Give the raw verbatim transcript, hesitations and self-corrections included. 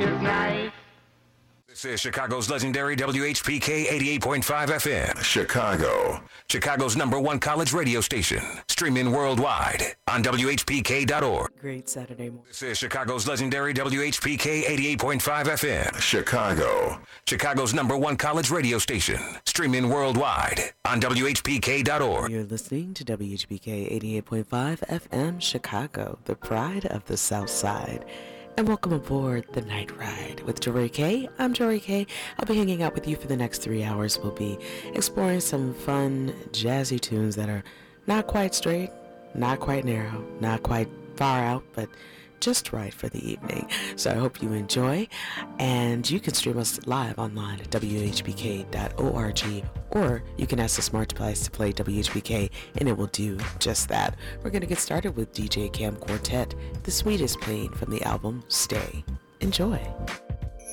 is nice. This is Chicago's legendary W H P K eighty-eight point five F M. Chicago. Chicago's number one college radio station. Streaming worldwide on W H P K dot org. Great Saturday morning. This is Chicago's legendary W H P K eighty-eight point five F M. Chicago. Chicago's number one college radio station. Streaming worldwide on W H P K dot org. You're listening to W H P K eighty-eight point five F M Chicago, the pride of the South Side. And welcome aboard the Night Ride with Jory K. I'm Jory K. I'll be hanging out with you for the next three hours. We'll be exploring some fun, jazzy tunes that are not quite straight, not quite narrow, not quite far out, but just right for the evening. So I hope you enjoy, and you can stream us live online at W H P K dot org, or you can ask the smart device to play W H P K and it will do just that. We're going to get started with D J Cam Quartet, The Sweetest Pain from the album Stay. Enjoy.